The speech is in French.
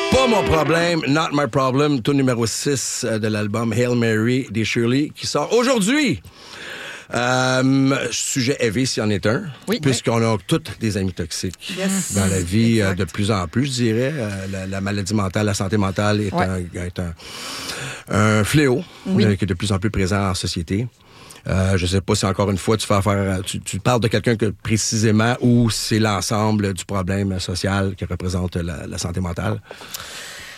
Pas mon problème, Not My Problem, tout numéro 6 de l'album Hail Mary des Shirley qui sort aujourd'hui. Sujet heavy, s'il y en est un, puisqu'on a toutes des amis toxiques dans la vie de plus en plus, je dirais. La maladie mentale, la santé mentale est un fléau qui est de plus en plus présent en société. Je sais pas si encore une fois tu parles de quelqu'un que précisément ou c'est l'ensemble du problème social qui représente la santé mentale.